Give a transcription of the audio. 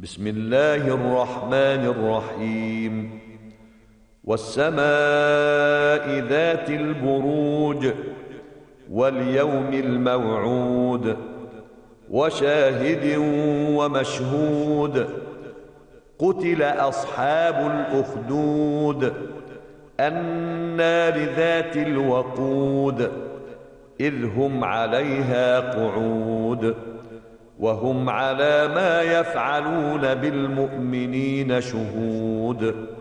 بسم الله الرحمن الرحيم. والسماء ذات البروج واليوم الموعود وشاهد ومشهود. قتل أصحاب الأخدود النار ذات الوقود إذ هم عليها قعود وهم على ما يفعلون بالمؤمنين شهود.